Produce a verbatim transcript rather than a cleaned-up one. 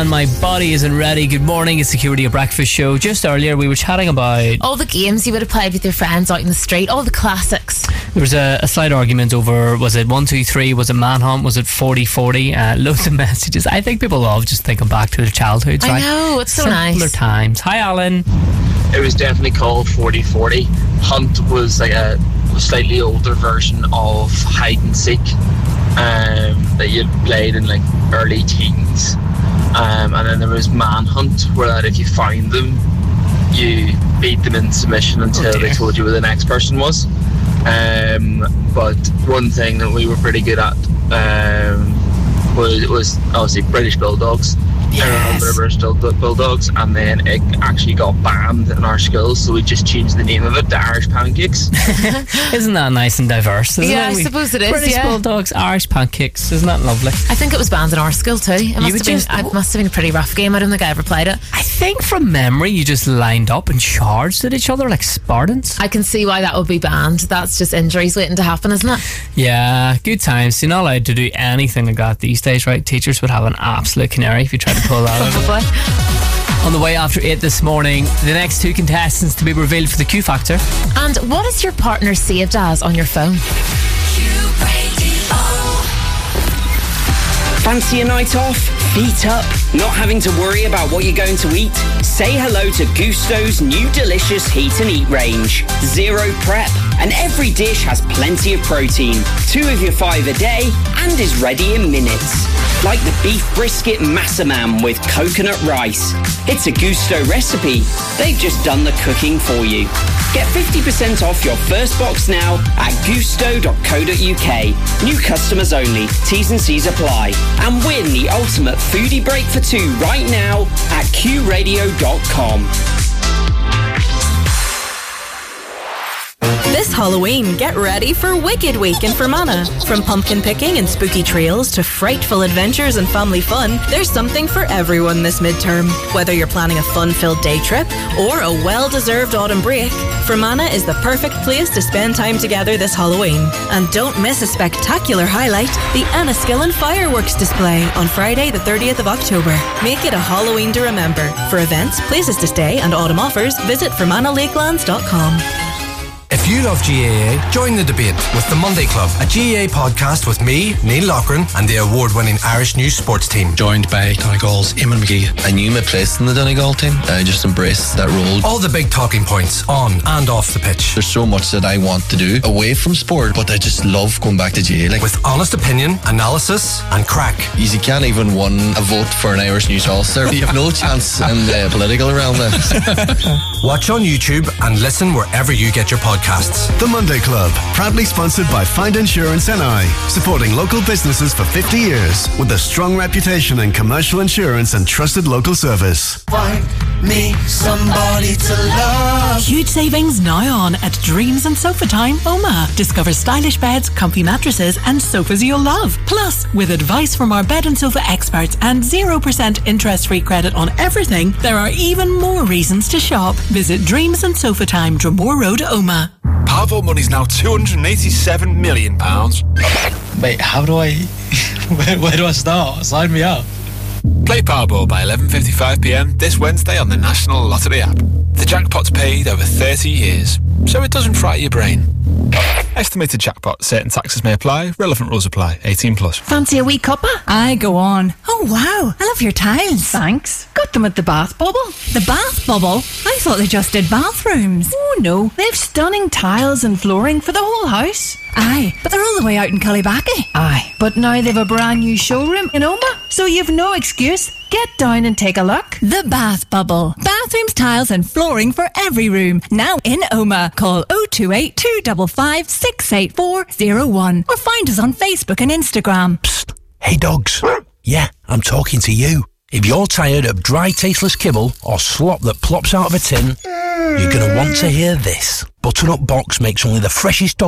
and my body isn't ready. Good morning, it's the Q Radio Breakfast Show. Just earlier we were chatting about all the games you would have played with your friends out in the street, all the classics. There was a, a slight argument over, was it one two three, was it Manhunt, was it forty forty? Uh, loads of messages. I think people love just thinking back to their childhoods. I right? know, it's so Simpler nice. times. Hi Alan. It was definitely called forty forty. Hunt was like a slightly older version of hide and seek um, that you played in like early teens. Um, and then there was Manhunt, where that if you found them, you beat them in submission until oh they told you who the next person was. Um, but one thing that we were pretty good at um, was, was obviously British Bulldogs. Yes. I remember British Bulldogs, and then it actually got banned in our school, so we just changed the name of it to Irish Pancakes. Isn't that nice and diverse? Isn't Yeah, it? I We- suppose it is, British yeah. Bulldogs, Irish Pancakes. Isn't that lovely? I think it was banned in our school too. It must, would have been, just- it must have been a pretty rough game. I don't think I ever played it. I think from memory you just lined up and charged at each other like Spartans. I can see why that would be banned. That's just injuries waiting to happen, isn't it? Yeah, good times. You're not allowed to do anything like that these days, right? Teachers would have an absolute canary if you tried to pull that out. Probably. On the way after eight this morning, the next two contestants to be revealed for the Q Factor. And what is your partner saved as on your phone? Fancy a night off? Feet up? Not having to worry about what you're going to eat? Say hello to Gusto's new delicious Heat and Eat range. Zero prep, and every dish has plenty of protein. Two of your five a day, and is ready in minutes. Like the beef brisket massaman with coconut rice. It's a Gusto recipe. They've just done the cooking for you. Get fifty percent off your first box now at gusto dot co dot uk. New customers only. T's and C's apply. And win the ultimate foodie break for two right now at q radio dot com. This Halloween, get ready for Wicked Week in Fermanagh. From pumpkin picking and spooky trails to frightful adventures and family fun, there's something for everyone this midterm. Whether you're planning a fun-filled day trip or a well-deserved autumn break, Fermanagh is the perfect place to spend time together this Halloween. And don't miss a spectacular highlight, the Enniskillen fireworks display on Friday the thirtieth of October. Make it a Halloween to remember. For events, places to stay and autumn offers, visit fermanagh lakelands dot com. If you love G A A, join the debate with The Monday Club, a G A A podcast with me, Neil Loughran, and the award-winning Irish News sports team. Joined by Donegal's Eamon McGee. I knew my place in the Donegal team. I just embraced that role. All the big talking points, on and off the pitch. There's so much that I want to do away from sport, but I just love going back to G A A. Like, with honest opinion, analysis, and crack. You can't even win a vote for an Irish News All-Star. You have no chance in the political realm then. Watch on YouTube and listen wherever you get your podcasts. The Monday Club, proudly sponsored by Find Insurance N I, supporting local businesses for fifty years with a strong reputation in commercial insurance and trusted local service. Find me somebody to love. Huge savings now on at Dreams and Sofa Time Oma. Discover stylish beds, comfy mattresses and sofas you'll love. Plus, with advice from our bed and sofa experts and zero percent interest-free credit on everything, there are even more reasons to shop. Visit Dreams and Sofa Time, Dromore Road, Oma. Powerball money's now two hundred eighty-seven million pounds. Wait, how do I... where, where do I start? Sign me up. Play Powerball by eleven fifty-five p m this Wednesday on the National Lottery app. The jackpot's paid over thirty years, so it doesn't fry your brain. Estimated jackpot. Certain taxes may apply. Relevant rules apply. eighteen plus. Fancy a wee cuppa? Aye, go on. Oh, wow. I love your tiles. Thanks. Got them at the Bath Bubble. The Bath Bubble? I thought they just did bathrooms. Oh, no. They have stunning tiles and flooring for the whole house. Aye, but they're all the way out in Cullybackey. Aye, but now they've a brand new showroom in Oma, so you've no excuse. Get down and take a look. The Bath Bubble. Bathrooms, tiles and flooring for every room. Now in Oma. Call oh two eight, two five five, six eight four oh one or find us on Facebook and Instagram. Psst. Hey dogs. Yeah, I'm talking to you. If you're tired of dry, tasteless kibble or slop that plops out of a tin, you're going to want to hear this. Button Up Box makes only the freshest dog